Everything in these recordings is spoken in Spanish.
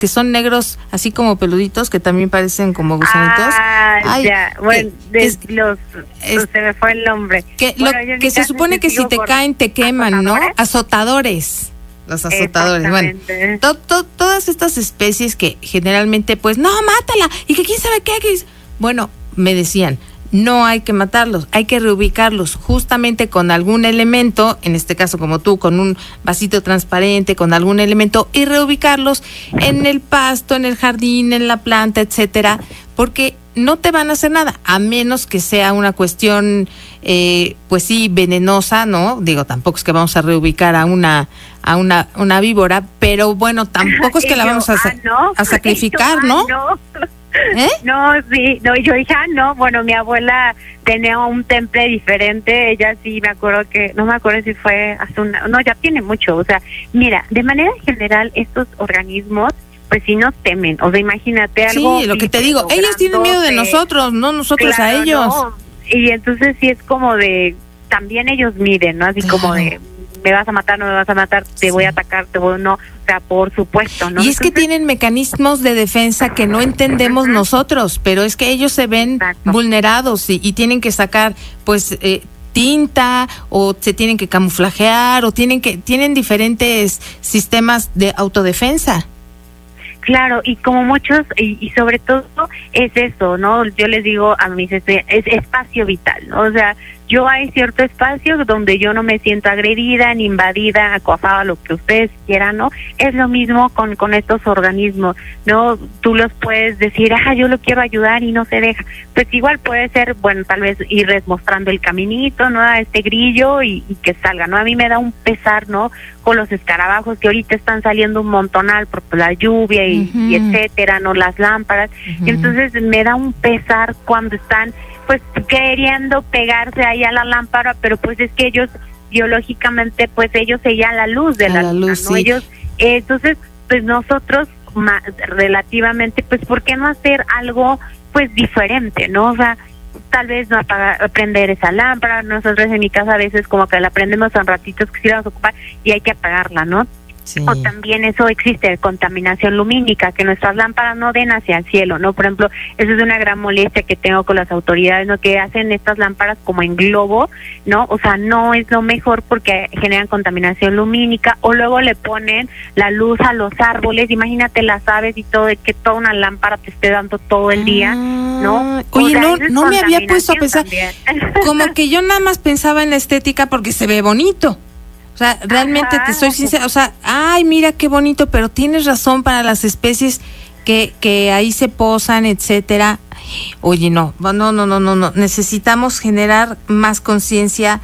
que son negros, así como peluditos, que también parecen como gusanitos. Ay, ya, bueno, se me fue el nombre. Que se supone que si te caen te queman, ¿no? Azotadores. Los azotadores, bueno. Todas estas especies que generalmente, pues, no, mátala, y que quién sabe qué. Bueno, me decían, no hay que matarlos, hay que reubicarlos justamente con algún elemento, en este caso como tú, con un vasito transparente, con algún elemento, y reubicarlos en el pasto, en el jardín, en la planta, etcétera, porque no te van a hacer nada, a menos que sea una cuestión, pues sí, venenosa, ¿no? Digo, tampoco es que vamos a reubicar a una víbora, pero bueno, tampoco es que la vamos a sacrificar, ¿no? No, sí, no, yo hija, no, bueno, mi abuela tenía un temple diferente, ella sí, me acuerdo que, no me acuerdo si fue hace no, ya tiene mucho, o sea, mira, de manera general, estos organismos, pues sí nos temen, o sea, imagínate algo. Sí, lo que te digo, ellos tienen miedo de nosotros, no nosotros a ellos. No. Y entonces sí es como de, también ellos miden, ¿no? Así como de, me vas a matar, no me vas a matar, te voy a atacar, no, o sea, por supuesto, ¿no? Y es que tienen mecanismos de defensa que no entendemos nosotros, pero es que ellos se ven vulnerados y tienen que sacar, pues, tinta, o se tienen que camuflajear, o tienen diferentes sistemas de autodefensa. Claro, y como muchos, y sobre todo es eso, ¿no? Yo les digo a mis es espacio vital, ¿no? O sea, yo hay cierto espacio donde yo no me siento agredida, ni invadida, acosada, lo que ustedes quieran, ¿no? Es lo mismo con estos organismos, ¿no? Tú los puedes decir, yo lo quiero ayudar y no se deja. Pues igual puede ser, bueno, tal vez irles mostrando el caminito, ¿no? A este grillo y que salga, ¿no? A mí me da un pesar, ¿no? Con los escarabajos que ahorita están saliendo un montonal por la lluvia y etcétera, ¿no? Las lámparas. Entonces me da un pesar cuando están pues queriendo pegarse ahí a la lámpara, pero pues es que ellos biológicamente pues ellos sellan la luz de la luna, ¿no? Sí. Ellos, entonces pues nosotros relativamente, pues ¿por qué no hacer algo pues diferente, no? O sea, tal vez no prender esa lámpara. Nosotros en mi casa a veces como que la prendemos un ratito, que sí la vamos a ocupar y hay que apagarla, ¿no? Sí. O también eso existe, contaminación lumínica, que nuestras lámparas no den hacia el cielo, ¿no? Por ejemplo, eso es una gran molestia que tengo con las autoridades, ¿no? Que hacen estas lámparas como en globo, ¿no? O sea, no es lo mejor porque generan contaminación lumínica, o luego le ponen la luz a los árboles, imagínate las aves y todo, de que toda una lámpara te esté dando todo el día, ¿no? Oye, no me había puesto a pensar, como que yo nada más pensaba en la estética porque se ve bonito. O sea, realmente te soy sincera, o sea, mira qué bonito, pero tienes razón para las especies que ahí se posan, etcétera. Oye, no, necesitamos generar más conciencia,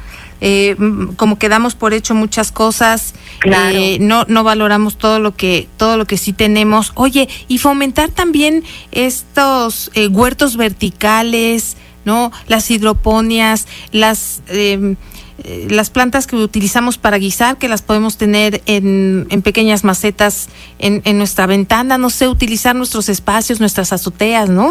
como que damos por hecho muchas cosas, claro. No valoramos todo lo que sí tenemos. Oye, y fomentar también estos huertos verticales, ¿no? Las hidroponias, las plantas que utilizamos para guisar, que las podemos tener en pequeñas macetas en nuestra ventana, no sé, utilizar nuestros espacios, nuestras azoteas, ¿no?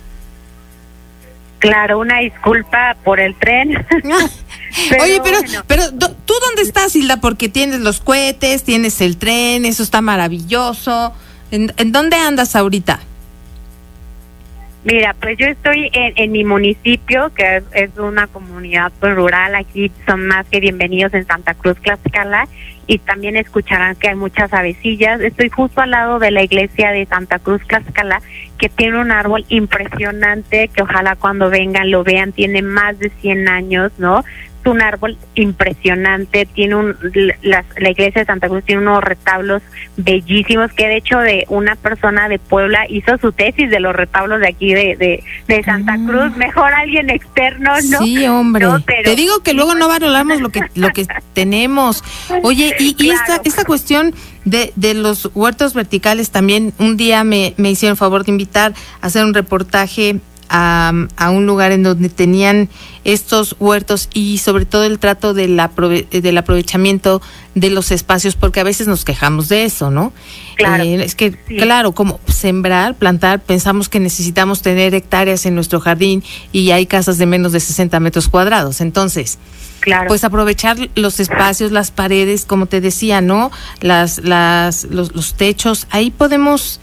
Claro, una disculpa por el tren. Oye, pero ¿tú dónde estás, Hilda? Porque tienes los cohetes, tienes el tren, eso está maravilloso. ¿En dónde andas ahorita? Mira, pues yo estoy en mi municipio, que es una comunidad pues, rural. Aquí son más que bienvenidos en Santa Cruz, Tlaxcala, y también escucharán que hay muchas avecillas. Estoy justo al lado de la iglesia de Santa Cruz, Tlaxcala, que tiene un árbol impresionante, que ojalá cuando vengan lo vean, tiene más de 100 años, ¿no? Es un árbol impresionante, tiene la iglesia de Santa Cruz tiene unos retablos bellísimos, que de hecho de una persona de Puebla hizo su tesis de los retablos de aquí de Santa Cruz. Mejor alguien externo, ¿no? Sí, hombre, no, pero te digo que luego no valoramos lo que tenemos. Oye, y claro. esta cuestión de los huertos verticales también, un día me hicieron favor de invitar a hacer un reportaje a un lugar en donde tenían estos huertos, y sobre todo el trato del aprovechamiento de los espacios, porque a veces nos quejamos de eso, ¿no? Claro. Es que, sí. Claro, como sembrar, plantar, pensamos que necesitamos tener hectáreas en nuestro jardín y hay casas de menos de 60 metros cuadrados. Entonces, claro, pues aprovechar los espacios, las paredes, como te decía, ¿no? Los techos, ahí podemos